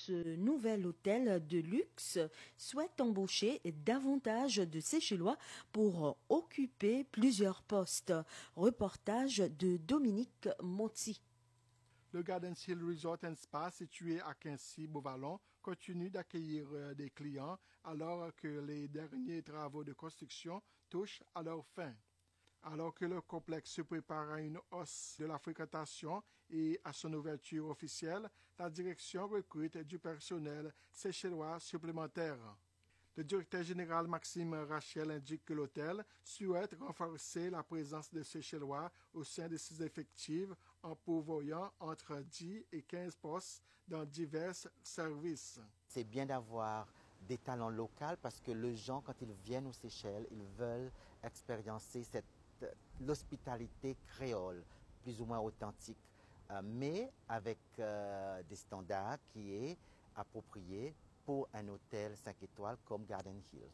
ce nouvel hôtel de luxe souhaite embaucher davantage de Seychellois pour occuper plusieurs postes. Reportage de Dominique Monti. Le Garden Hill Resort and Spa, situé à Quincy-Beauvallon, continue d'accueillir des clients alors que les derniers travaux de construction touchent à leur fin. Alors que le complexe se prépare à une hausse de la fréquentation et à son ouverture officielle, la direction recrute du personnel seychellois supplémentaire. Le directeur général Maxime Rachel indique que l'hôtel souhaite renforcer la présence des Seychellois au sein de ses effectifs en pourvoyant entre 10 et 15 postes dans divers services. C'est bien d'avoir des talents locaux parce que les gens, quand ils viennent aux Seychelles, ils veulent expérimenter l'hospitalité créole, plus ou moins authentique, mais avec des standards qui est appropriés pour un hôtel 5 étoiles comme Garden Hill.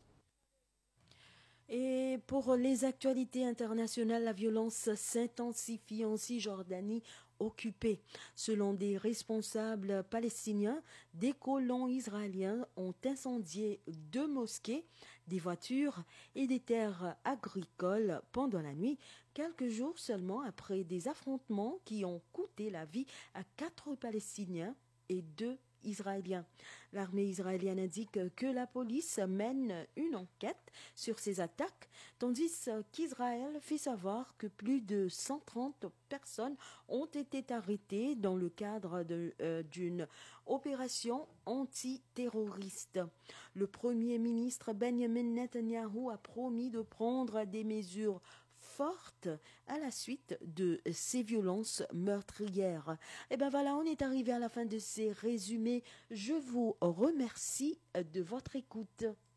Et pour les actualités internationales, la violence s'intensifie en Cisjordanie occupée. Selon des responsables palestiniens, des colons israéliens ont incendié 2 mosquées, des voitures et des terres agricoles pendant la nuit, quelques jours seulement après des affrontements qui ont coûté la vie à 4 Palestiniens et 2 Israéliens. L'armée israélienne indique que la police mène une enquête sur ces attaques, tandis qu'Israël fait savoir que plus de 130 personnes ont été arrêtées dans le cadre d'une opération antiterroriste. Le Premier ministre Benjamin Netanyahu a promis de prendre des mesures forte à la suite de ces violences meurtrières. Et ben voilà, on est arrivé à la fin de ces résumés. Je vous remercie de votre écoute.